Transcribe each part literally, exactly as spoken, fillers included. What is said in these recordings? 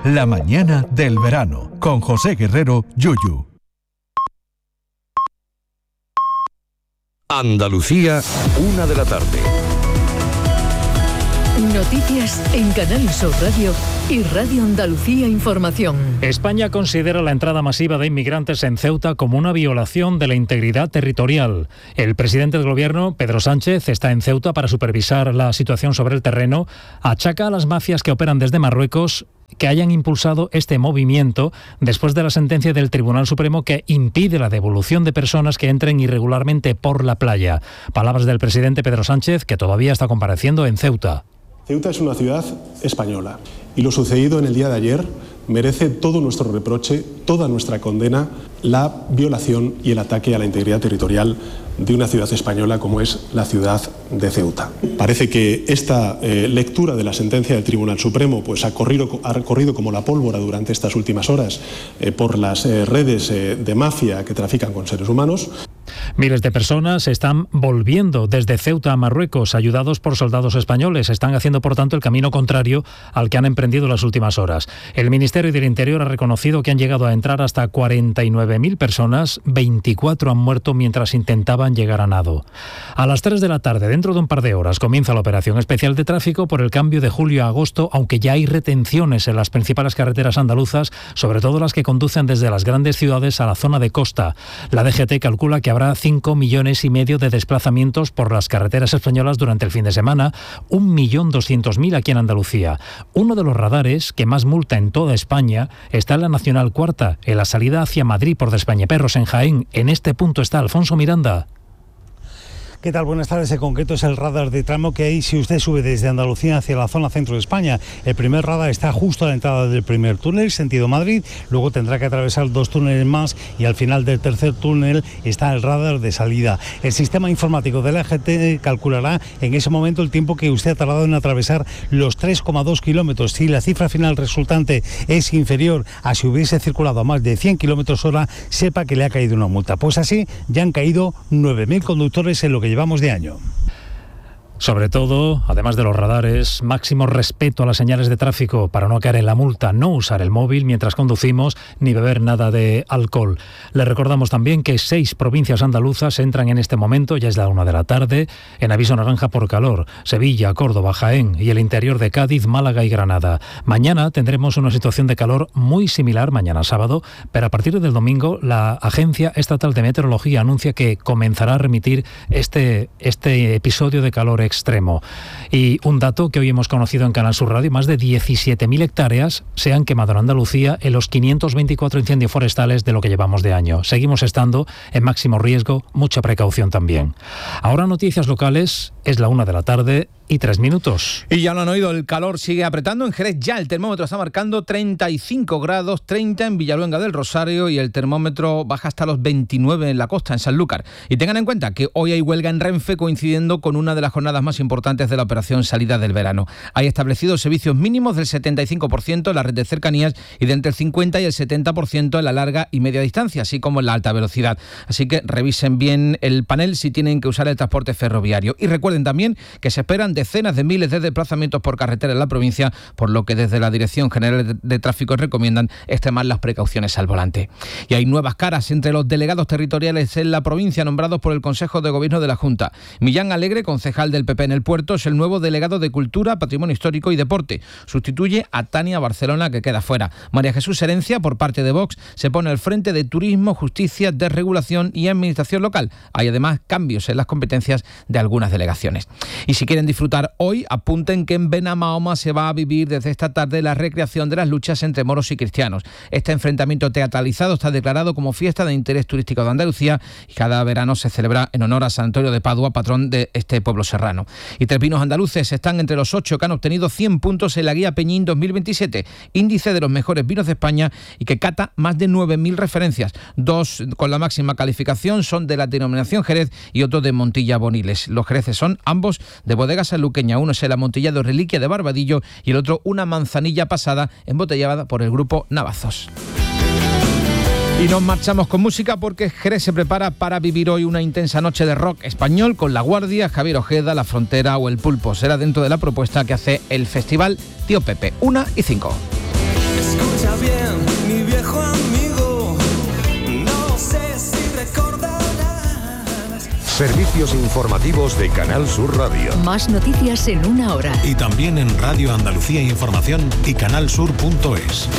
La mañana del verano, con José Guerrero, Yuyu. Andalucía, una de la tarde. Noticias en Canal Sur Radio y Radio Andalucía Información. España considera la entrada masiva de inmigrantes en Ceuta como una violación de la integridad territorial. El presidente del gobierno, Pedro Sánchez, está en Ceuta para supervisar la situación sobre el terreno. Achaca a las mafias que operan desde Marruecos que hayan impulsado este movimiento después de la sentencia del Tribunal Supremo que impide la devolución de personas que entren irregularmente por la playa. Palabras del presidente Pedro Sánchez, que todavía está compareciendo en Ceuta. Ceuta es una ciudad española y lo sucedido en el día de ayer merece todo nuestro reproche, toda nuestra condena, la violación y el ataque a la integridad territorial de una ciudad española como es la ciudad de Ceuta. Parece que esta eh, lectura de la sentencia del Tribunal Supremo pues, ha, corrido, ha corrido como la pólvora durante estas últimas horas eh, por las eh, redes eh, de mafia que trafican con seres humanos. Miles de personas están volviendo desde Ceuta a Marruecos, ayudados por soldados españoles. Están haciendo, por tanto, el camino contrario al que han emprendido las últimas horas. El Ministerio del Interior ha reconocido que han llegado a entrar hasta cuarenta y nueve mil personas, veinticuatro han muerto mientras intentaban llegar a nado. A las tres de la tarde, dentro de un par de horas, comienza la operación especial de tráfico por el cambio de julio a agosto, aunque ya hay retenciones en las principales carreteras andaluzas, sobre todo las que conducen desde las grandes ciudades a la zona de costa. La D G T calcula que habrá cinco millones y medio de desplazamientos por las carreteras españolas durante el fin de semana, un millón doscientos mil aquí en Andalucía. Uno de los radares que más multa en toda España está en la Nacional Cuarta, en la salida hacia Madrid por Despeñaperros en Jaén. En este punto está Alfonso Miranda. ¿Qué tal? Buenas tardes. En concreto es el radar de tramo que hay si usted sube desde Andalucía hacia la zona centro de España. El primer radar está justo a la entrada del primer túnel, sentido Madrid. Luego tendrá que atravesar dos túneles más y al final del tercer túnel está el radar de salida. El sistema informático de la G T calculará en ese momento el tiempo que usted ha tardado en atravesar los tres coma dos kilómetros. Si la cifra final resultante es inferior a si hubiese circulado a más de cien kilómetros hora, sepa que le ha caído una multa. Pues así ya han caído nueve mil conductores en lo que llevamos de año. Sobre todo, además de los radares, máximo respeto a las señales de tráfico para no caer en la multa, no usar el móvil mientras conducimos ni beber nada de alcohol. Le recordamos también que seis provincias andaluzas entran en este momento, ya es la una de la tarde, en aviso naranja por calor: Sevilla, Córdoba, Jaén y el interior de Cádiz, Málaga y Granada. Mañana tendremos una situación de calor muy similar, mañana sábado, pero a partir del domingo la Agencia Estatal de Meteorología anuncia que comenzará a remitir este, este episodio de calor extremo. Y un dato que hoy hemos conocido en Canal Sur Radio: más de diecisiete mil hectáreas se han quemado en Andalucía en los quinientos veinticuatro incendios forestales de lo que llevamos de año. Seguimos estando en máximo riesgo, mucha precaución también. Ahora noticias locales, es la una de la tarde y tres minutos. Y ya lo han oído, el calor sigue apretando. En Jerez ya el termómetro está marcando treinta y cinco grados, treinta en Villaluenga del Rosario y el termómetro baja hasta los veintinueve en la costa, en Sanlúcar. Y tengan en cuenta que hoy hay huelga en Renfe coincidiendo con una de las jornadas más importantes de la operación salida del verano. Hay establecidos servicios mínimos del setenta y cinco por ciento en la red de cercanías y de entre el cincuenta y el setenta por ciento en la larga y media distancia, así como en la alta velocidad. Así que revisen bien el panel si tienen que usar el transporte ferroviario. Y recuerden también que se esperan decenas de miles de desplazamientos por carretera en la provincia, por lo que desde la Dirección General de Tráfico recomiendan extremar las precauciones al volante. Y hay nuevas caras entre los delegados territoriales en la provincia nombrados por el Consejo de Gobierno de la Junta. Millán Alegre, concejal del P P en el Puerto, es el nuevo delegado de Cultura, Patrimonio Histórico y Deporte. Sustituye a Tania Barcelona, que queda fuera. María Jesús Herencia, por parte de Vox, se pone al frente de Turismo, Justicia, Desregulación y Administración Local. Hay además cambios en las competencias de algunas delegaciones. Y si quieren disfrutar hoy, apunten que en Benamahoma se va a vivir desde esta tarde la recreación de las luchas entre moros y cristianos. Este enfrentamiento teatralizado está declarado como fiesta de interés turístico de Andalucía y cada verano se celebra en honor a San Antonio de Padua, patrón de este pueblo serrano. Y tres vinos andaluces están entre los ocho que han obtenido cien puntos en la guía Peñín dos mil veintisiete, índice de los mejores vinos de España, y que cata más de nueve mil referencias. Dos con la máxima calificación son de la denominación Jerez y otro de Montilla Boniles. Los jereces son ambos de bodega sanluqueña. Uno es el amontillado Reliquia de Barbadillo y el otro una manzanilla pasada embotellada por el grupo Navazos. Y nos marchamos con música porque Jerez se prepara para vivir hoy una intensa noche de rock español con La Guardia, Javier Ojeda, La Frontera o El Pulpo. Será dentro de la propuesta que hace el festival Tío Pepe. Una y cinco. bien, mi viejo amigo. No sé si recordarás. Servicios informativos de Canal Sur Radio. Más noticias en una hora. Y también en Radio Andalucía Información y canalsur punto es.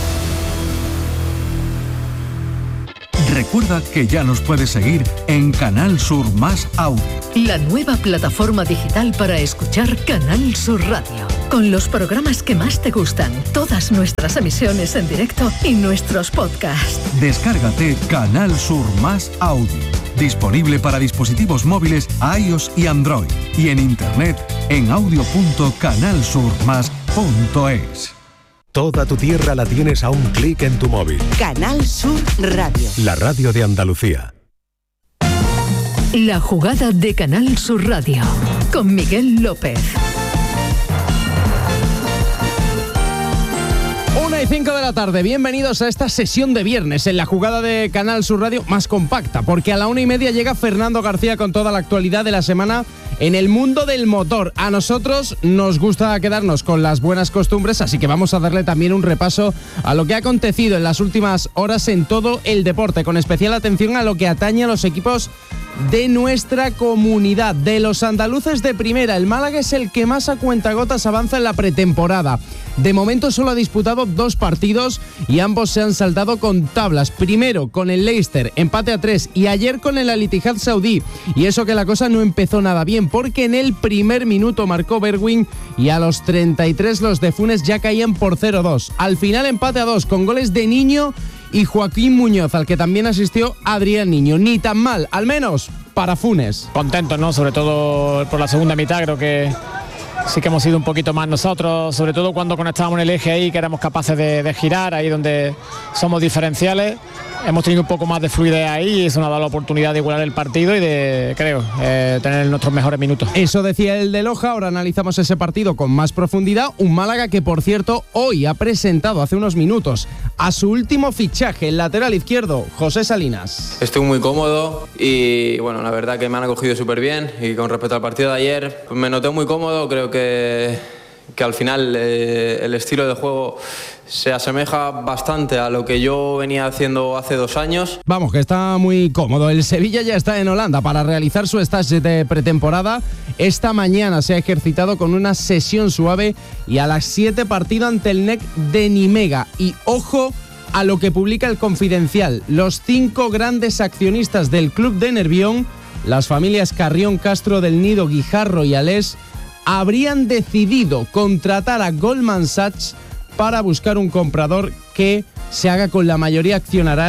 Recuerda que ya nos puedes seguir en Canal Sur Más Audio. La nueva plataforma digital para escuchar Canal Sur Radio. Con los programas que más te gustan, todas nuestras emisiones en directo y nuestros podcasts. Descárgate Canal Sur Más Audio. Disponible para dispositivos móviles iOS y Android. Y en internet en audio punto canal sur más punto es. Toda tu tierra la tienes a un clic en tu móvil. Canal Sur Radio. La radio de Andalucía. La jugada de Canal Sur Radio con Miguel López. Una y cinco de la tarde, bienvenidos a esta sesión de viernes en la jugada de Canal Sur Radio más compacta, porque a la una y media llega Fernando García con toda la actualidad de la semana en el mundo del motor. A nosotros nos gusta quedarnos con las buenas costumbres, así que vamos a darle también un repaso a lo que ha acontecido en las últimas horas en todo el deporte, con especial atención a lo que atañe a los equipos de nuestra comunidad, de los andaluces de primera. El Málaga es el que más a cuentagotas avanza en la pretemporada. De momento solo ha disputado dos partidos y ambos se han saldado con tablas. Primero con el Leicester, empate a tres, y ayer con el Al Ittihad saudí. Y eso que la cosa no empezó nada bien, porque en el primer minuto marcó Bergwijn y a los treinta y tres los de Funes ya caían por cero dos. Al final empate a dos con goles de Niño y Joaquín Muñoz, al que también asistió Adrián Niño. Ni tan mal, al menos para Funes. Contentos, ¿no? Sobre todo por la segunda mitad, creo que sí que hemos sido un poquito más nosotros, sobre todo cuando conectábamos en el eje ahí, que éramos capaces de, de girar, ahí donde somos diferenciales. Hemos tenido un poco más de fluidez ahí y eso nos ha dado la oportunidad de igualar el partido y de, creo, eh, tener nuestros mejores minutos. Eso decía el de Loja. Ahora analizamos ese partido con más profundidad. Un Málaga que, por cierto, hoy ha presentado hace unos minutos a su último fichaje, el lateral izquierdo, José Salinas. Estoy muy cómodo y, bueno, la verdad que me han acogido súper bien. Y con respecto al partido de ayer, pues me noté muy cómodo. Creo que, que al final eh, el estilo de juego se asemeja bastante a lo que yo venía haciendo hace dos años. Vamos, que está muy cómodo. El Sevilla ya está en Holanda para realizar su stage de pretemporada. Esta mañana se ha ejercitado con una sesión suave y a las siete partido ante el N E C de Nimega. Y ojo a lo que publica el Confidencial. Los cinco grandes accionistas del club de Nervión, las familias Carrión, Castro del Nido, Guijarro y Alés, habrían decidido contratar a Goldman Sachs para buscar un comprador que se haga con la mayoría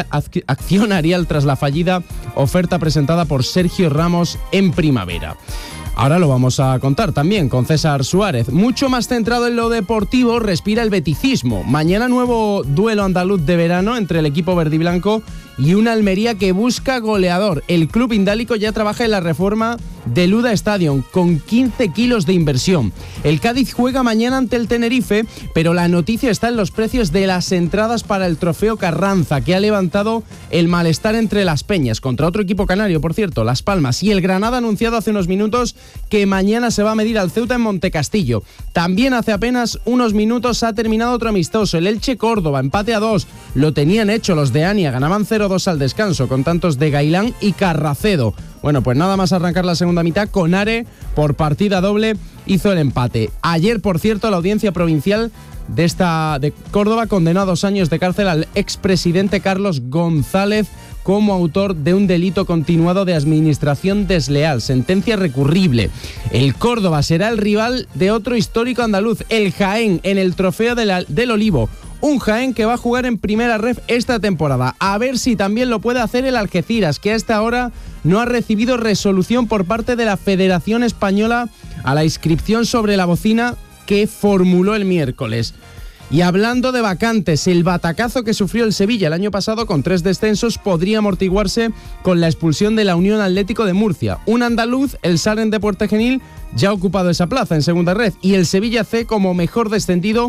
accionarial tras la fallida oferta presentada por Sergio Ramos en primavera. Ahora lo vamos a contar también con César Suárez. Mucho más centrado en lo deportivo, respira el beticismo. Mañana nuevo duelo andaluz de verano entre el equipo verdiblanco y una Almería que busca goleador. El club indálico ya trabaja en la reforma del Uda Stadium con quince kilos de inversión. El Cádiz juega mañana ante el Tenerife, pero la noticia está en los precios de las entradas para el Trofeo Carranza, que ha levantado el malestar entre las peñas, contra otro equipo canario, por cierto, Las Palmas. Y el Granada ha anunciado hace unos minutos que mañana se va a medir al Ceuta en Montecastillo. También hace apenas unos minutos ha terminado otro amistoso, el Elche Córdoba, empate a dos. Lo tenían hecho los de Ania, ganaban cero dos al descanso, con tantos de Gailán y Carracedo. Bueno, pues nada más arrancar la segunda mitad, Conare, por partida doble, hizo el empate. Ayer, por cierto, la audiencia provincial de esta de Córdoba condenó a dos años de cárcel al expresidente Carlos González como autor de un delito continuado de administración desleal, sentencia recurrible. El Córdoba será el rival de otro histórico andaluz, el Jaén, en el Trofeo de la, del Olivo. Un Jaén que va a jugar en primera ref esta temporada. A ver si también lo puede hacer el Algeciras, que a esta hora no ha recibido resolución por parte de la Federación Española a la inscripción sobre la bocina que formuló el miércoles. Y hablando de vacantes, el batacazo que sufrió el Sevilla el año pasado con tres descensos podría amortiguarse con la expulsión de la Unión Atlético de Murcia. Un andaluz, el Saren de Puerto Genil, ya ha ocupado esa plaza en segunda red, y el Sevilla C, como mejor descendido,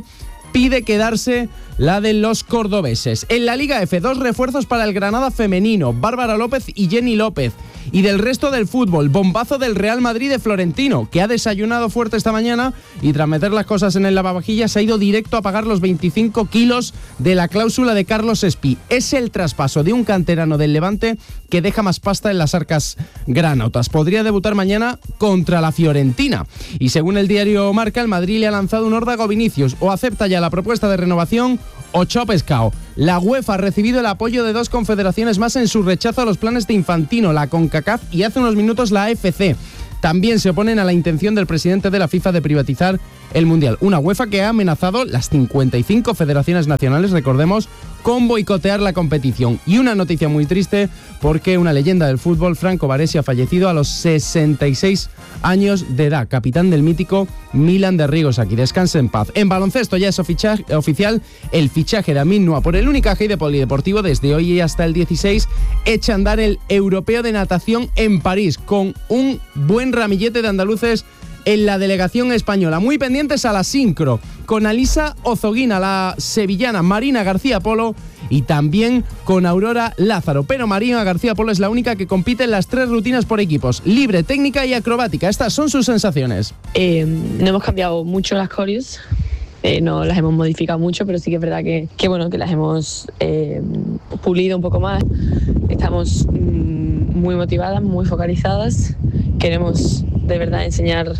pide quedarse la de los cordobeses. En la Liga F, dos refuerzos para el Granada femenino, Bárbara López y Jenny López. Y del resto del fútbol, bombazo del Real Madrid de Florentino, que ha desayunado fuerte esta mañana y tras meter las cosas en el lavavajillas se ha ido directo a pagar los veinticinco kilos de la cláusula de Carlos Espí. Es el traspaso de un canterano del Levante que deja más pasta en las arcas granotas. Podría debutar mañana contra la Fiorentina. Y según el diario Marca, el Madrid le ha lanzado un órdago a Vinicius. O acepta ya la propuesta de renovación o chao pescado. La UEFA ha recibido el apoyo de dos confederaciones más en su rechazo a los planes de Infantino, la CONCACAF y hace unos minutos la A F C. También se oponen a la intención del presidente de la FIFA de privatizar el Mundial. Una UEFA que ha amenazado las cincuenta y cinco federaciones nacionales, recordemos, con boicotear la competición. Y una noticia muy triste porque una leyenda del fútbol, Franco Baresi, ha fallecido a los sesenta y seis años de edad, capitán del mítico Milan de Rigosaki. Descanse en paz. En baloncesto ya es oficial, oficial el fichaje de Amin Noa por el Unicaja y de Polideportivo. Desde hoy y hasta el dieciséis echa a andar el Europeo de Natación en París, con un buen ramillete de andaluces en la delegación española. Muy pendientes a la sincro, con Alisa Ozoguina, la sevillana, Marina García Polo y también con Aurora Lázaro. Pero Marina García Polo es la única que compite en las tres rutinas por equipos, libre, técnica y acrobática. Estas son sus sensaciones. Eh, no hemos cambiado mucho las coreos, eh, no las hemos modificado mucho, pero sí que es verdad que, que, bueno, que las hemos eh, pulido un poco más. Estamos mm, muy motivadas, muy focalizadas. Queremos de verdad enseñar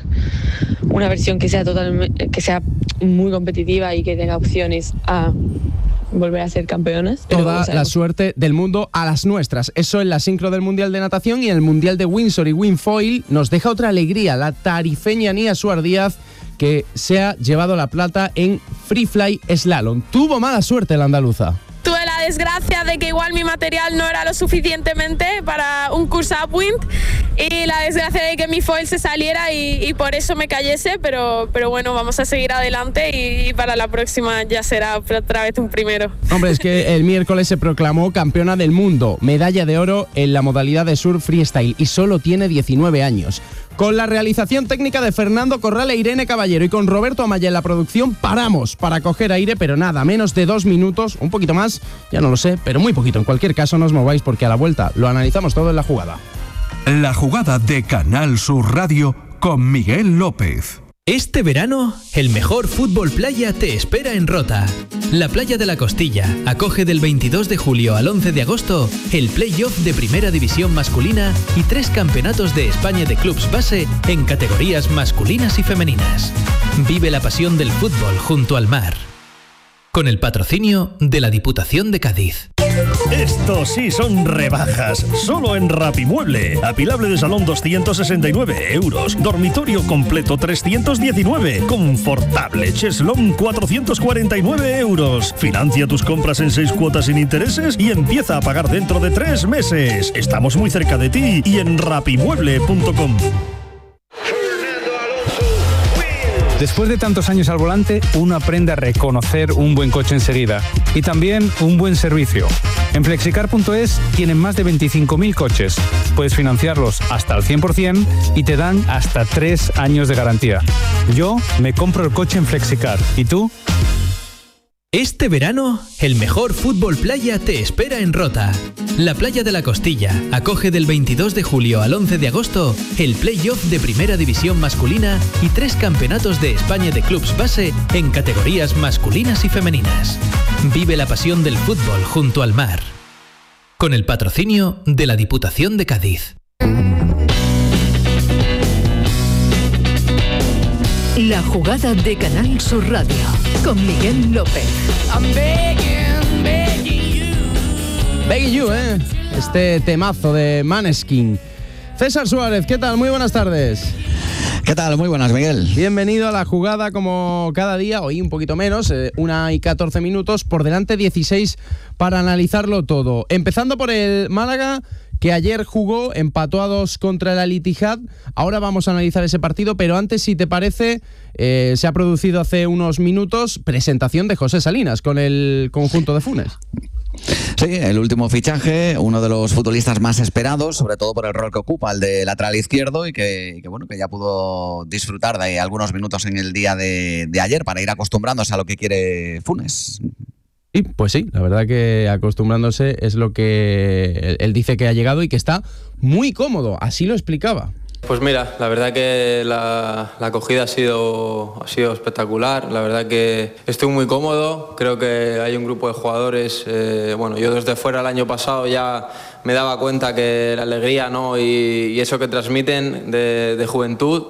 una versión que sea totalmente, que sea muy competitiva y que tenga opciones a volver a ser campeonas. Toda la suerte del mundo a las nuestras. Eso en la sincro del Mundial de Natación. Y en el Mundial de Windsor y Winfoil nos deja otra alegría, la tarifeña Nia Suar Díaz, que se ha llevado la plata en Free Fly Slalom. Tuvo mala suerte la andaluza. Tuve la desgracia de que igual mi material no era lo suficientemente para un curso upwind y la desgracia de que mi foil se saliera y, y por eso me cayese, pero, pero bueno, vamos a seguir adelante y, y para la próxima ya será otra vez un primero. Hombre, es que el miércoles se proclamó campeona del mundo, medalla de oro en la modalidad de surf freestyle y solo tiene diecinueve años. Con la realización técnica de Fernando Corral e Irene Caballero y con Roberto Amaya en la producción, paramos para coger aire, pero nada, menos de dos minutos, un poquito más, ya no lo sé, pero muy poquito. En cualquier caso, no os mováis porque a la vuelta lo analizamos todo en La Jugada. La Jugada de Canal Sur Radio con Miguel López. Este verano, el mejor fútbol playa te espera en Rota. La Playa de la Costilla acoge del veintidós de julio al once de agosto el play-off de Primera División masculina y tres campeonatos de España de clubs base en categorías masculinas y femeninas. Vive la pasión del fútbol junto al mar. Con el patrocinio de la Diputación de Cádiz. Estos sí son rebajas, solo en Rapimueble. Apilable de salón doscientos sesenta y nueve euros, dormitorio completo trescientos diecinueve, confortable cheslón cuatrocientos cuarenta y nueve euros. Financia tus compras en seis cuotas sin intereses y empieza a pagar dentro de tres meses. Estamos muy cerca de ti y en rapimueble punto com. Después de tantos años al volante, uno aprende a reconocer un buen coche enseguida y también un buen servicio. En flexicar punto es tienen más de veinticinco mil coches. Puedes financiarlos hasta el cien por ciento y te dan hasta tres años de garantía. Yo me compro el coche en Flexicar. ¿Y tú? Este verano, el mejor fútbol playa te espera en Rota. La Playa de la Costilla acoge del veintidós de julio al once de agosto el play-off de Primera División masculina y tres campeonatos de España de clubs base en categorías masculinas y femeninas. Vive la pasión del fútbol junto al mar. Con el patrocinio de la Diputación de Cádiz. La Jugada de Canal Sur Radio con Miguel López. I'm begging, begging you. Begging you, ¿eh? Este temazo de Maneskin. César Suárez, ¿qué tal? Muy buenas tardes. ¿Qué tal? Muy buenas, Miguel. Bienvenido a La Jugada como cada día, hoy un poquito menos, eh, una y catorce minutos, por delante dieciséis para analizarlo todo. Empezando por el Málaga, que ayer jugó, empató a dos contra el Al-Ittihad. Ahora vamos a analizar ese partido, pero antes, si te parece, eh, se ha producido hace unos minutos presentación de José Salinas con el conjunto de Funes. Sí, el último fichaje, uno de los futbolistas más esperados, sobre todo por el rol que ocupa, el de lateral izquierdo, y que, que bueno, que ya pudo disfrutar de algunos minutos en el día de, de ayer para ir acostumbrándose a lo que quiere Funes. Sí, pues sí, la verdad que acostumbrándose es lo que él, él dice que ha llegado y que está muy cómodo, así lo explicaba. Pues mira, la verdad que la, la acogida ha sido, ha sido espectacular, la verdad que estoy muy cómodo, creo que hay un grupo de jugadores, eh, bueno, yo desde fuera el año pasado ya me daba cuenta que la alegría, ¿no? y, y eso que transmiten de, de juventud,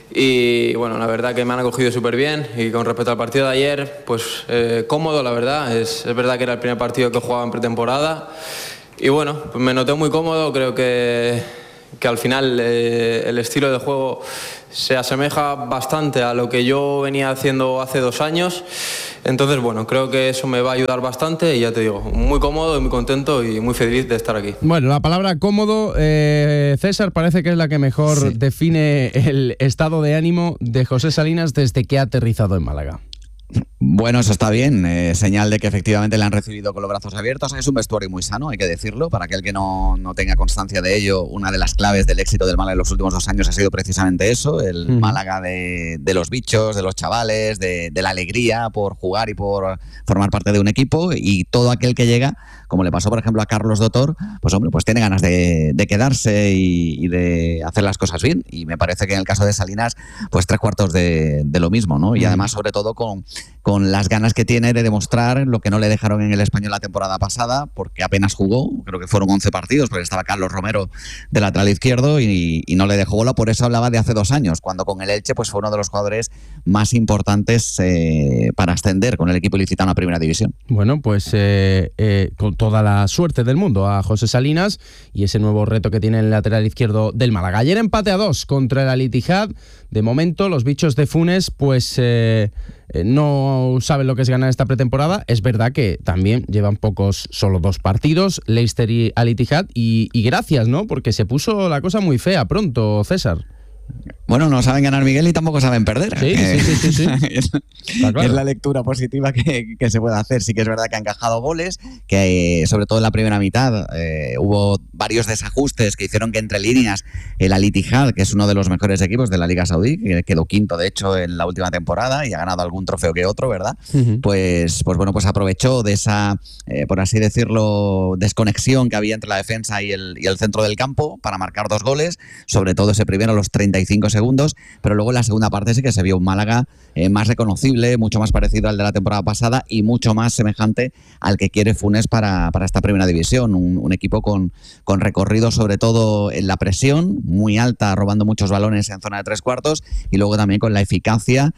y bueno, la verdad que me han acogido súper bien, y con respecto al partido de ayer, pues eh, cómodo, la verdad, es, es verdad que era el primer partido que jugaba en pretemporada, y bueno, pues me noté muy cómodo, creo que... que al final eh, el estilo de juego se asemeja bastante a lo que yo venía haciendo hace dos años. Entonces, bueno, creo que eso me va a ayudar bastante y ya te digo, muy cómodo y muy contento y muy feliz de estar aquí. Bueno, la palabra cómodo, eh, César, parece que es la que mejor sí. define el estado de ánimo de José Salinas desde que ha aterrizado en Málaga. Bueno, eso está bien, eh, señal de que efectivamente le han recibido con los brazos abiertos. Es un vestuario muy sano, hay que decirlo, para aquel que no, no tenga constancia de ello. Una de las claves del éxito del Málaga en los últimos dos años ha sido precisamente eso, el mm. Málaga de, de los bichos, de los chavales, de, de la alegría por jugar y por formar parte de un equipo, y todo aquel que llega, como le pasó por ejemplo a Carlos Dotor, pues hombre, pues tiene ganas de, de quedarse y, y de hacer las cosas bien, y me parece que en el caso de Salinas, pues tres cuartos de, de lo mismo, ¿no? Y además sobre todo con, con las ganas que tiene de demostrar lo que no le dejaron en el Español la temporada pasada, porque apenas jugó, creo que fueron once partidos, porque estaba Carlos Romero de lateral izquierdo y, y no le dejó bola. Por eso hablaba de hace dos años, cuando con el Elche pues fue uno de los jugadores más importantes eh, para ascender con el equipo ilicitano a Primera División. Bueno, pues eh, eh, con toda la suerte del mundo a José Salinas y ese nuevo reto que tiene el lateral izquierdo del Málaga. Ayer empate a dos contra el Al-Ittihad. De momento los bichos de Funes pues eh, eh, no saben lo que es ganar esta pretemporada. Es verdad que también llevan pocos, solo dos partidos, Leicester y Al-Ittihad, y, y gracias, ¿no? Porque se puso la cosa muy fea pronto, César. Bueno, no saben ganar, Miguel, y tampoco saben perder. Sí, eh, sí, sí, sí, sí. es, claro. es la lectura positiva que, que se puede hacer. Sí que es verdad que han encajado goles, que eh, sobre todo en la primera mitad eh, hubo varios desajustes que hicieron que entre líneas el Al-Ittihad, que es uno de los mejores equipos de la Liga Saudí, que quedó quinto de hecho en la última temporada y ha ganado algún trofeo que otro, ¿verdad? Uh-huh. Pues, pues bueno, pues aprovechó de esa, eh, por así decirlo, desconexión que había entre la defensa y el, y el centro del campo para marcar dos goles, sobre todo ese primero a los treinta y cinco segundos, pero luego en la segunda parte sí que se vio un Málaga eh, más reconocible, mucho más parecido al de la temporada pasada y mucho más semejante al que quiere Funes para, para esta Primera División, un, un equipo con, con recorrido sobre todo en la presión, muy alta, robando muchos balones en zona de tres cuartos, y luego también con la eficacia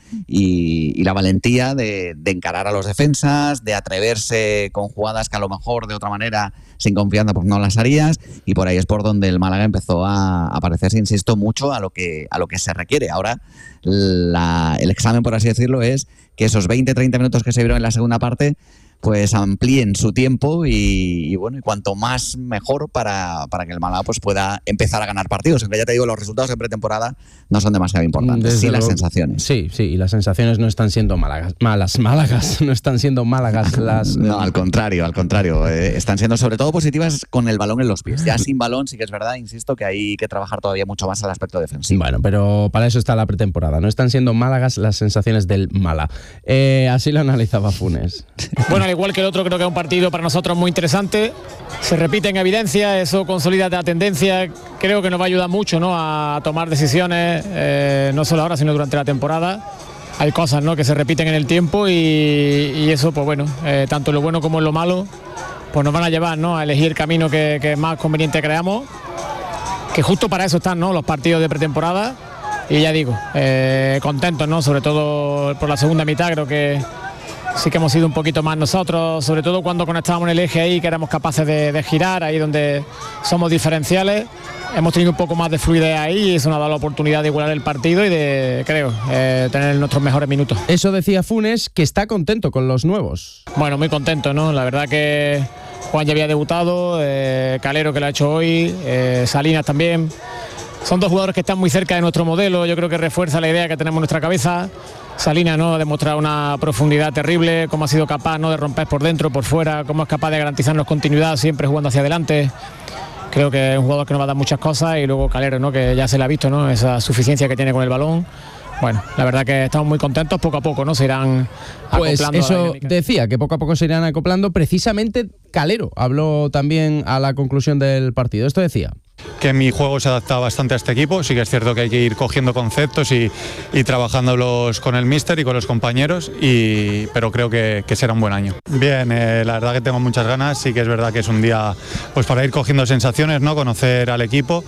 y, y la valentía de, de encarar a los defensas, de atreverse con jugadas que a lo mejor de otra manera sin confianza pues no las harías, y por ahí es por donde el Málaga empezó a, a parecerse, insisto, mucho a lo que a lo que se requiere. Ahora la, el examen, por así decirlo, es que esos veinte treinta minutos que se vieron en la segunda parte pues amplíen su tiempo y, y bueno, y cuanto más mejor para, para que el Málaga pues pueda empezar a ganar partidos. Aunque ya te digo, los resultados en pretemporada no son demasiado importantes. Desde sí, las sensaciones. Sí, sí, y las sensaciones no están siendo málagas, malas, málagas, no están siendo málagas las... No, al contrario, al contrario. Eh, están siendo sobre todo positivas con el balón en los pies. Ya sin balón sí que es verdad, insisto, que hay que trabajar todavía mucho más al aspecto defensivo. Bueno, pero para eso está la pretemporada. No están siendo málagas las sensaciones del Mala. Eh, así lo analizaba Funes. Bueno, al igual que el otro, creo que es un partido para nosotros muy interesante. Se repite en evidencia, eso consolida la tendencia. Creo que nos va a ayudar mucho, ¿no?, a tomar decisiones, eh, no solo ahora, sino durante la temporada. Hay cosas, ¿no?, que se repiten en el tiempo y, y eso, pues bueno, eh, tanto lo bueno como en lo malo, pues nos van a llevar, ¿no?, a elegir el camino que, que más conveniente creamos. Que justo para eso están, ¿no?, los partidos de pretemporada. Y ya digo, eh, contentos, ¿no?, sobre todo por la segunda mitad. Creo que sí que hemos sido un poquito más nosotros, sobre todo cuando conectábamos en el eje ahí, que éramos capaces de, de girar, ahí donde somos diferenciales. Hemos tenido un poco más de fluidez ahí y eso nos ha dado la oportunidad de igualar el partido y de, creo, eh, tener nuestros mejores minutos. Eso decía Funes, que está contento con los nuevos. Bueno, muy contento, ¿no? La verdad que Juan ya había debutado, eh, Calero que lo ha hecho hoy, eh, Salinas también. Son dos jugadores que están muy cerca de nuestro modelo, yo creo que refuerza la idea que tenemos en nuestra cabeza. esa línea, ¿no? Ha demostrado una profundidad terrible, cómo ha sido capaz, ¿no?, de romper por dentro, por fuera, cómo es capaz de garantizarnos continuidad siempre jugando hacia adelante. Creo que es un jugador que nos va a dar muchas cosas, y luego Calero, ¿no?, que ya se le ha visto, ¿no?, esa suficiencia que tiene con el balón. Bueno, la verdad que estamos muy contentos, poco a poco, ¿no? Se irán pues acoplando. Eso a la dinámica. decía, que poco a poco se irán acoplando. Precisamente Calero habló también a la conclusión del partido. Esto decía. Que mi juego se adapta bastante a este equipo. Sí que es cierto que hay que ir cogiendo conceptos y, y trabajándolos con el míster y con los compañeros, y, pero creo que, que será un buen año. Bien, eh, la verdad que tengo muchas ganas. Sí que es verdad que es un día pues para ir cogiendo sensaciones, ¿no? Conocer al equipo.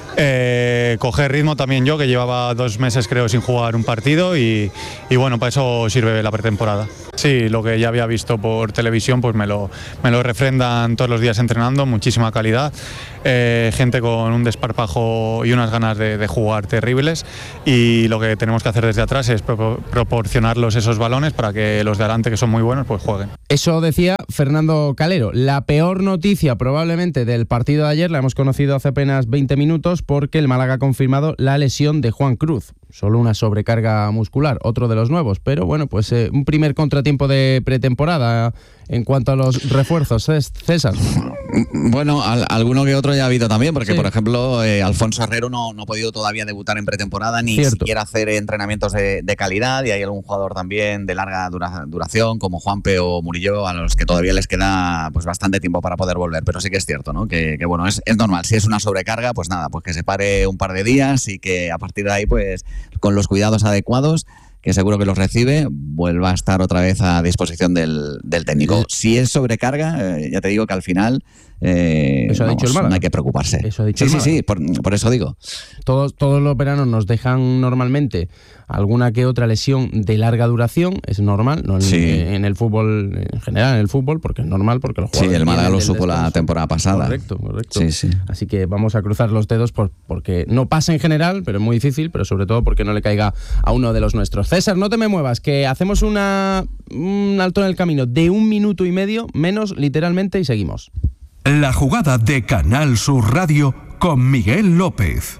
Eh, coger ritmo también yo, que llevaba dos meses creo sin jugar un partido, y, y bueno, para eso sirve la pretemporada. Sí, lo que ya había visto por televisión pues me lo, me lo refrendan todos los días entrenando, muchísima calidad, eh, gente con un desparpajo y unas ganas de, de jugar terribles, y lo que tenemos que hacer desde atrás es pro proporcionarlos esos balones para que los de adelante, que son muy buenos, pues jueguen. Eso decía Fernando Calero. La peor noticia probablemente del partido de ayer la hemos conocido hace apenas veinte minutos, porque el Málaga ha confirmado la lesión de Juan Cruz. Solo una sobrecarga muscular, otro de los nuevos, pero bueno, pues eh, un primer contratiempo de pretemporada en cuanto a los refuerzos, César. Bueno, al, alguno que otro ya ha habido también, porque sí. por ejemplo eh, Alfonso Herrero no, no ha podido todavía debutar en pretemporada, ni Cierto. siquiera hacer entrenamientos de, de calidad, y hay algún jugador también de larga dura, duración como Juanpe o Murillo, a los que todavía les queda pues bastante tiempo para poder volver, pero sí que es cierto, ¿no? Que, que bueno, es, es normal, si es una sobrecarga, pues nada, pues que se pare un par de días y que a partir de ahí, pues con los cuidados adecuados, que seguro que los recibe, vuelva a estar otra vez a disposición del, del técnico. Si es sobrecarga, eh, ya te digo que al final eh, eso ha vamos, dicho el Málaga. No hay que preocuparse. Eso ha dicho sí, el sí, Málaga. sí, por, por eso digo. Todos, todos los veranos nos dejan normalmente alguna que otra lesión de larga duración, es normal, no en, Sí. en el fútbol, en general en el fútbol, porque es normal, porque los Sí, jugadores el Málaga vienen lo del supo la descanso. temporada pasada. Correcto, correcto. Sí, sí. Así que vamos a cruzar los dedos por, porque no pasa en general, pero es muy difícil, pero sobre todo porque no le caiga a uno de los nuestros. César, no te me muevas, que hacemos una, un alto en el camino de un minuto y medio, menos literalmente, y seguimos. La jugada de Canal Sur Radio con Miguel López.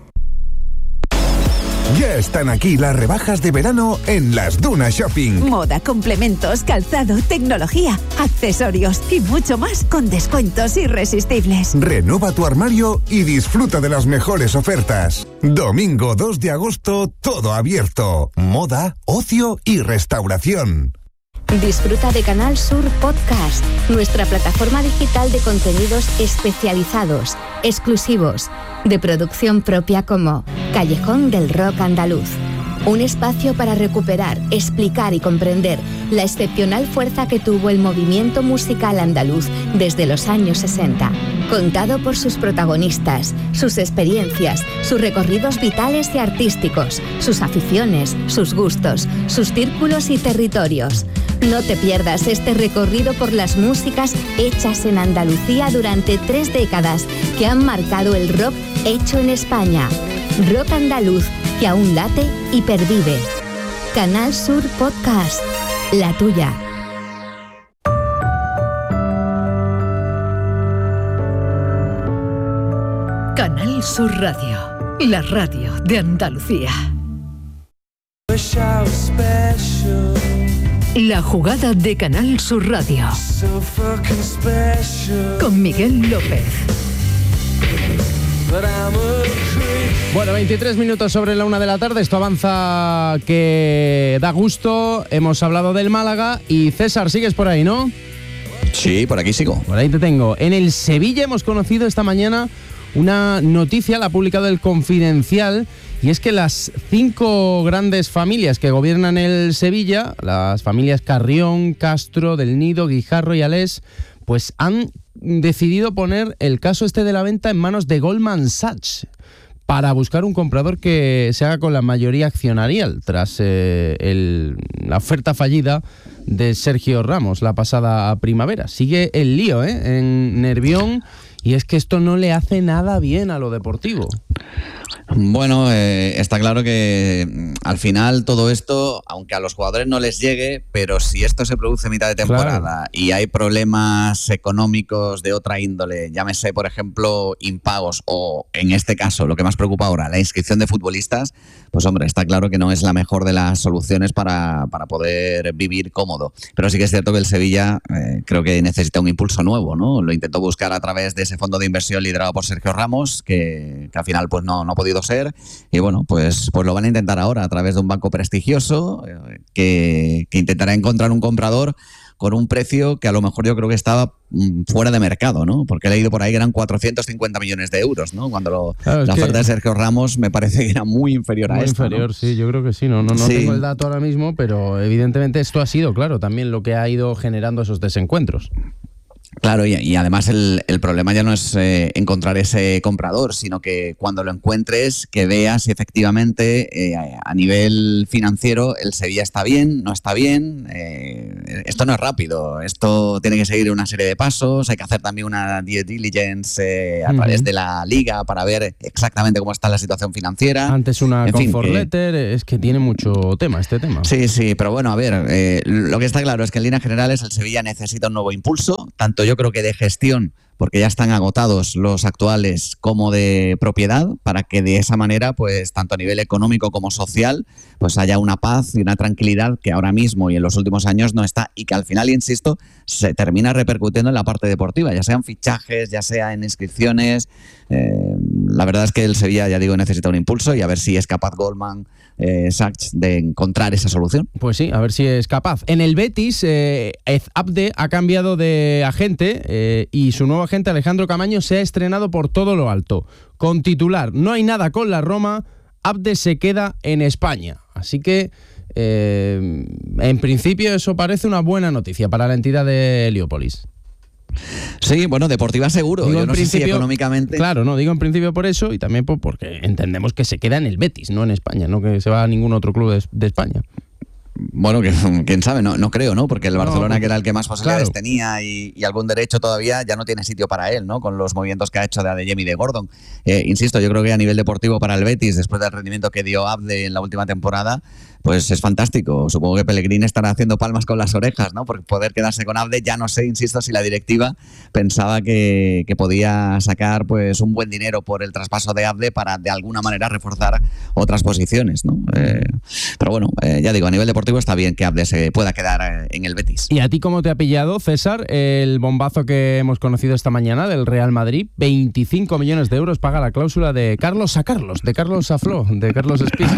Ya están aquí las rebajas de verano en Las Dunas Shopping. Moda, complementos, calzado, tecnología, accesorios y mucho más con descuentos irresistibles. Renueva tu armario y disfruta de las mejores ofertas. Domingo dos de agosto, todo abierto. Moda, ocio y restauración. Disfruta de Canal Sur Podcast, nuestra plataforma digital de contenidos especializados, exclusivos, de producción propia, como Callejón del Rock Andaluz. Un espacio para recuperar, explicar y comprender la excepcional fuerza que tuvo el movimiento musical andaluz desde los años sesenta. Contado por sus protagonistas, sus experiencias, sus recorridos vitales y artísticos, sus aficiones, sus gustos, sus círculos y territorios. No te pierdas este recorrido por las músicas hechas en Andalucía durante tres décadas que han marcado el rock hecho en España. Rock andaluz que aún late y pervive. Canal Sur Podcast, la tuya. Canal Sur Radio, la radio de Andalucía. La jugada de Canal Sur Radio con Miguel López. Bueno, veintitrés minutos sobre la una de la tarde. Esto avanza que da gusto. Hemos hablado del Málaga y César, sigues por ahí, ¿no? Sí, por aquí sigo. Por ahí te tengo. En el Sevilla hemos conocido esta mañana una noticia, la ha publicado el Confidencial, y es que las cinco grandes familias que gobiernan el Sevilla, las familias Carrión, Castro, Del Nido, Guijarro y Alés, pues han decidido poner el caso este de la venta en manos de Goldman Sachs para buscar un comprador que se haga con la mayoría accionarial tras eh, el, la oferta fallida de Sergio Ramos la pasada primavera. Sigue el lío ¿eh? en Nervión, y es que esto no le hace nada bien a lo deportivo. Bueno, eh, está claro que al final todo esto, aunque a los jugadores no les llegue, pero si esto se produce a mitad de temporada claro. y hay problemas económicos de otra índole, llámese por ejemplo impagos o en este caso lo que más preocupa ahora, la inscripción de futbolistas, pues hombre, está claro que no es la mejor de las soluciones para, para poder vivir cómodo. Pero sí que es cierto que el Sevilla eh, creo que necesita un impulso nuevo, ¿no? Lo intentó buscar a través de ese fondo de inversión liderado por Sergio Ramos, que, que al final pues no, no ha podido ser, y bueno, pues, pues lo van a intentar ahora a través de un banco prestigioso eh, que, que intentará encontrar un comprador con un precio que a lo mejor yo creo que estaba fuera de mercado, ¿no? Porque he leído por ahí que eran cuatrocientos cincuenta millones de euros, ¿no? Cuando lo, claro, la oferta de Sergio Ramos me parece que era muy inferior muy a esto, inferior, ¿no? Sí, yo creo que sí. No, no, no sí. tengo el dato ahora mismo, pero evidentemente esto ha sido, claro, también lo que ha ido generando esos desencuentros. Claro, y, y además el, el problema ya no es eh, encontrar ese comprador, sino que cuando lo encuentres, que veas si efectivamente eh, a nivel financiero el Sevilla está bien, no está bien. Eh, esto no es rápido, esto tiene que seguir una serie de pasos, hay que hacer también una due diligence eh, a uh-huh. través de la liga para ver exactamente cómo está la situación financiera. Antes una en comfort fin, que... letter, es que tiene mucho tema este tema. Sí, sí, pero bueno, a ver, eh, lo que está claro es que en líneas generales el Sevilla necesita un nuevo impulso, tanto yo creo que de gestión, porque ya están agotados los actuales, como de propiedad, para que de esa manera, pues tanto a nivel económico como social, pues haya una paz y una tranquilidad que ahora mismo y en los últimos años no está, y que al final, insisto, se termina repercutiendo en la parte deportiva, ya sean fichajes, ya sea en inscripciones. Eh, la verdad es que el Sevilla, ya digo, necesita un impulso, y a ver si es capaz Goldman eh, Sachs de encontrar esa solución. Pues sí, a ver si es capaz. En el Betis, eh, Abde ha cambiado de agente eh, y su nuevo agente Alejandro Camaño se ha estrenado por todo lo alto. Con titular, no hay nada con la Roma, Abde se queda en España. Así que, eh, en principio, eso parece una buena noticia para la entidad de Heliópolis. Sí, bueno, deportiva seguro. Digo, Yo no sé si económicamente... Claro, no, digo en principio por eso y también por, porque entendemos que se queda en el Betis, no en España, no que se va a ningún otro club de, de España. Bueno, que, quién sabe, no, no creo, ¿no? Porque el Barcelona, no, que era el que más posibilidades claro. tenía y, y algún derecho todavía, ya no tiene sitio para él, ¿no? Con los movimientos que ha hecho de Adeyemi y de Gordon. Eh, insisto, yo creo que a nivel deportivo para el Betis, después del rendimiento que dio Abde en la última temporada, pues es fantástico. Supongo que Pellegrini estará haciendo palmas con las orejas, ¿no? Por poder quedarse con Abde. Ya no sé, insisto, si la directiva pensaba que, que podía sacar pues un buen dinero por el traspaso de Abde para de alguna manera reforzar otras posiciones, ¿no? Eh, pero bueno, eh, ya digo, a nivel deportivo está bien que Abde se pueda quedar en el Betis. ¿Y a ti cómo te ha pillado, César, el bombazo que hemos conocido esta mañana del Real Madrid? veinticinco millones de euros paga la cláusula de Carlos a Carlos, de Carlos a Flo, de Carlos Spies.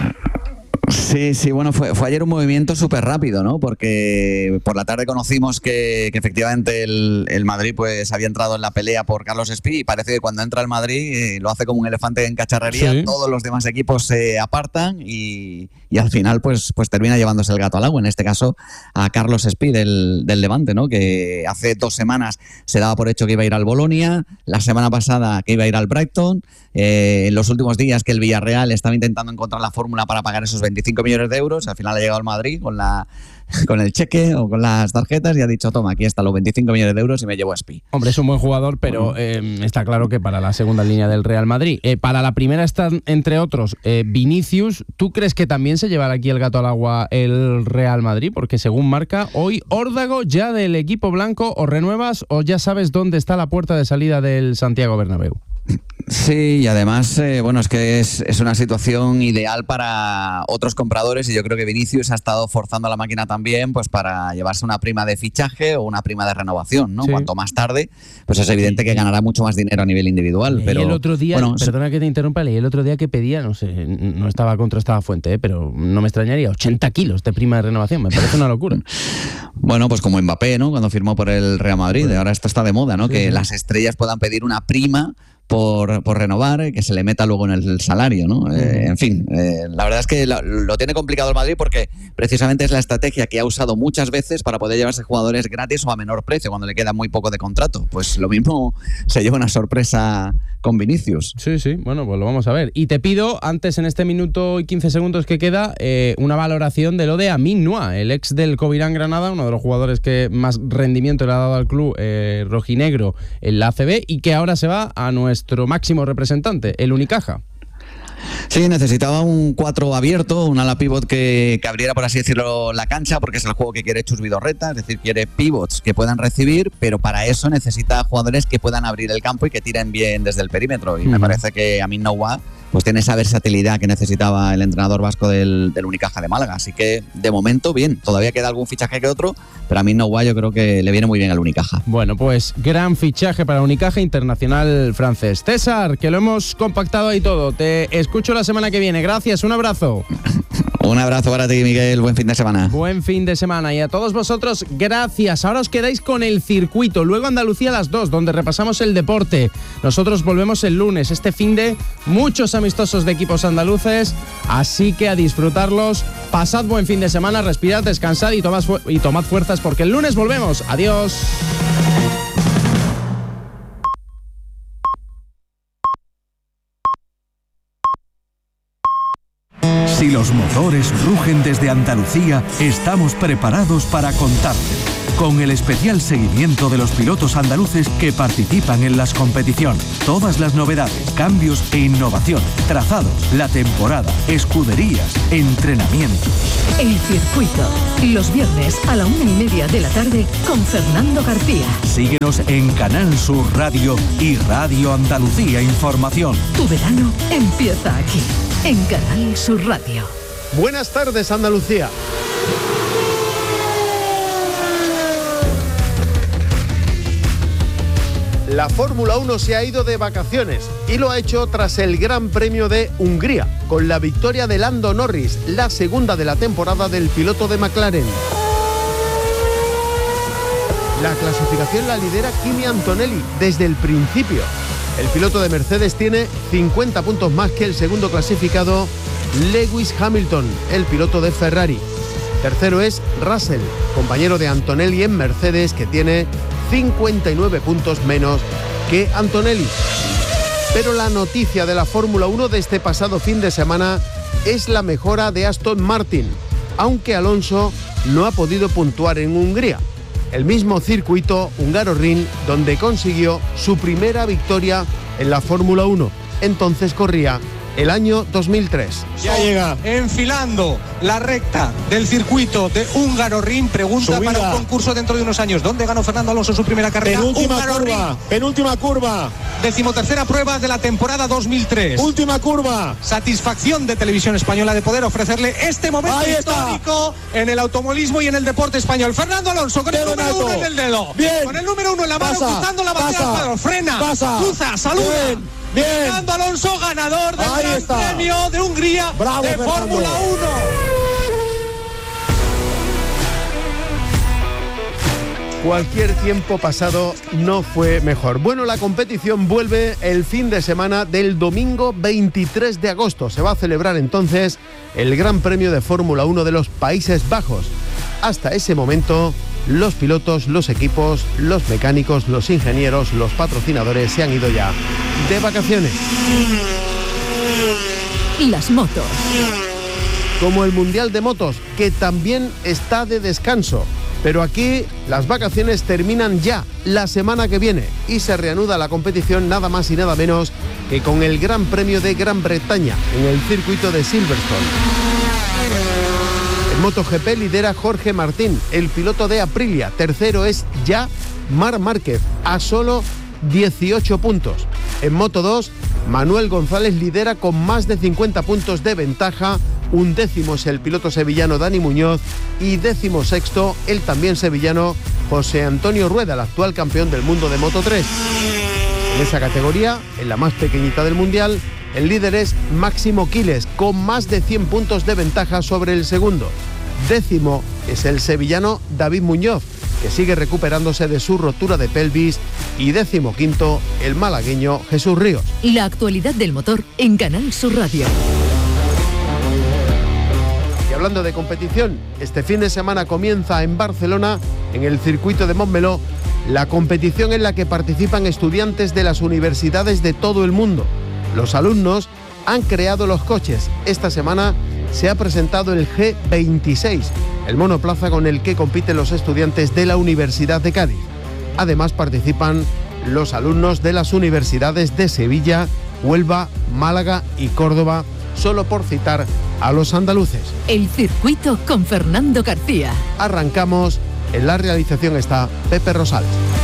Sí, sí, bueno, fue, fue ayer un movimiento súper rápido, ¿no? Porque por la tarde conocimos que, que efectivamente el, el Madrid pues había entrado en la pelea por Carlos Espí, y parece que cuando entra el Madrid eh, lo hace como un elefante en cacharrería, sí. Todos los demás equipos se apartan y, y al final pues, pues termina llevándose el gato al agua, en este caso a Carlos Espí del, del Levante, ¿no? Que hace dos semanas se daba por hecho que iba a ir al Bolonia, la semana pasada que iba a ir al Brighton, eh, en los últimos días que el Villarreal estaba intentando encontrar la fórmula para pagar esos veinticinco millones de euros, al final ha llegado al Madrid con la con el cheque o con las tarjetas y ha dicho, toma, aquí están los veinticinco millones de euros y me llevo a Espí. Hombre, es un buen jugador, pero eh, está claro que para la segunda línea del Real Madrid. Eh, para la primera están, entre otros, eh, Vinicius. ¿Tú crees que también se llevará aquí el gato al agua el Real Madrid? Porque según marca, hoy Órdago ya del equipo blanco, o renuevas o ya sabes dónde está la puerta de salida del Santiago Bernabéu. Sí, y además, eh, bueno, es que es, es una situación ideal para otros compradores, y yo creo que Vinicius ha estado forzando la máquina también pues para llevarse una prima de fichaje o una prima de renovación, ¿no? Sí. Cuanto más tarde, pues es evidente que ganará mucho más dinero a nivel individual. Leí pero el otro día, bueno, perdona que te interrumpa, leí el otro día que pedía, no sé, no estaba contrastada fuente, ¿eh? Pero no me extrañaría, ochenta kilos de prima de renovación, me parece una locura. Bueno, pues como Mbappé, ¿no? Cuando firmó por el Real Madrid, bueno, ahora esto está de moda, ¿no? Sí, que sí. Las estrellas puedan pedir una prima Por, por renovar, eh, que se le meta luego en el salario, ¿no? Eh, en fin, eh, la verdad es que lo, lo tiene complicado el Madrid porque precisamente es la estrategia que ha usado muchas veces para poder llevarse jugadores gratis o a menor precio cuando le queda muy poco de contrato. Pues lo mismo se lleva una sorpresa con Vinicius. Sí, sí, bueno, pues lo vamos a ver. Y te pido, antes en este minuto y quince segundos que queda, eh, una valoración de lo de Amin Noah, el ex del Covirán Granada, uno de los jugadores que más rendimiento le ha dado al club eh, rojinegro en la A C B, y que ahora se va a nuestro nuestro máximo representante, el Unicaja. Sí, necesitaba un cuatro abierto, un ala pivot que, que abriera, por así decirlo, la cancha, porque es el juego que quiere Chus Vidorreta, es decir, quiere pivots que puedan recibir, pero para eso necesita jugadores que puedan abrir el campo y que tiren bien desde el perímetro. Y uh-huh. me parece que Amin Noah pues tiene esa versatilidad que necesitaba el entrenador vasco del, del Unicaja de Málaga. Así que, de momento, bien. Todavía queda algún fichaje que otro, pero Amin Noah yo creo que le viene muy bien al Unicaja. Bueno, pues gran fichaje para Unicaja Internacional francés. César, que lo hemos compactado ahí todo. Te escucho la semana que viene. Gracias, un abrazo. Un abrazo para ti, Miguel. Buen fin de semana. Buen fin de semana. Y a todos vosotros, gracias. Ahora os quedáis con el circuito. Luego Andalucía a las dos, donde repasamos el deporte. Nosotros volvemos el lunes. Este fin de muchos amistosos de equipos andaluces. Así que a disfrutarlos. Pasad buen fin de semana, respirad, descansad y tomad, fu- y tomad fuerzas porque el lunes volvemos. Adiós. Si los motores rugen desde Andalucía, estamos preparados para contarte. Con el especial seguimiento de los pilotos andaluces que participan en las competiciones. Todas las novedades, cambios e innovaciones, trazados, la temporada, escuderías, entrenamientos. El circuito, los viernes a la una y media de la tarde con Fernando García. Síguenos en Canal Sur Radio y Radio Andalucía Información. Tu verano empieza aquí, en Canal Sur Radio. Buenas tardes, Andalucía. La Fórmula uno se ha ido de vacaciones y lo ha hecho tras el Gran Premio de Hungría, con la victoria de Lando Norris, la segunda de la temporada del piloto de McLaren. La clasificación la lidera Kimi Antonelli desde el principio. El piloto de Mercedes tiene cincuenta puntos más que el segundo clasificado, Lewis Hamilton, el piloto de Ferrari. Tercero es Russell, compañero de Antonelli en Mercedes, que tiene cincuenta y nueve puntos menos que Antonelli. Pero la noticia de la Fórmula uno de este pasado fin de semana es la mejora de Aston Martin, aunque Alonso no ha podido puntuar en Hungría, el mismo circuito Hungaroring donde consiguió su primera victoria en la Fórmula uno. Entonces corría el año dos mil tres. Ya llega enfilando la recta del circuito de Hungaroring. Pregunta Subida. Para un concurso dentro de unos años. ¿Dónde ganó Fernando Alonso su primera carrera? Penúltima curva, penúltima curva. Decimotercera prueba de la temporada dos mil tres. Última curva. Satisfacción de Televisión Española de poder ofrecerle este momento Ahí histórico está. En el automovilismo y en el deporte español. Fernando Alonso con dedo el número uno en el dedo. Bien. Con el número uno en la mano, cruzando la bandera al frena, pasa. cruza, saluda. Bien. Bien. Fernando Alonso, ganador del Ahí Gran está. Premio de Hungría. Bravo, de Fernando. Fórmula uno. Cualquier tiempo pasado no fue mejor. Bueno, la competición vuelve el fin de semana del domingo veintitrés de agosto. Se va a celebrar entonces el Gran Premio de Fórmula uno de los Países Bajos. Hasta ese momento, los pilotos, los equipos, los mecánicos, los ingenieros, los patrocinadores se han ido ya de vacaciones. Las motos. Como el Mundial de Motos, que también está de descanso. Pero aquí las vacaciones terminan ya la semana que viene y se reanuda la competición nada más y nada menos que con el Gran Premio de Gran Bretaña en el circuito de Silverstone. En MotoGP lidera Jorge Martín, el piloto de Aprilia. Tercero es ya Marc Márquez, a solo dieciocho puntos. En Moto dos, Manuel González lidera con más de cincuenta puntos de ventaja. Un décimo es el piloto sevillano Dani Muñoz y décimo sexto el también sevillano José Antonio Rueda, el actual campeón del mundo de Moto tres. En esa categoría, en la más pequeñita del mundial, el líder es Máximo Quiles, con más de cien puntos de ventaja sobre el segundo. Décimo es el sevillano David Muñoz, que sigue recuperándose de su rotura de pelvis, y décimo quinto el malagueño Jesús Ríos. La actualidad del motor en Canal Sur Radio. Y hablando de competición, este fin de semana comienza en Barcelona, en el circuito de Montmeló, la competición en la que participan estudiantes de las universidades de todo el mundo. Los alumnos han creado los coches. Esta semana se ha presentado el G veintiséis, el monoplaza con el que compiten los estudiantes de la Universidad de Cádiz. Además participan los alumnos de las universidades de Sevilla, Huelva, Málaga y Córdoba. solo por citar a los andaluces. El circuito con Fernando García. Arrancamos, en la realización está Pepe Rosales.